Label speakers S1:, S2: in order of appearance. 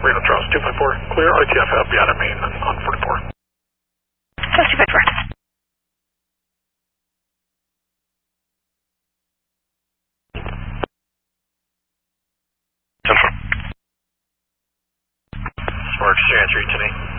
S1: Reno Charles 254, clear RTFL beyond our main on 44.
S2: Charles 254.
S1: Sparks, transfer to me.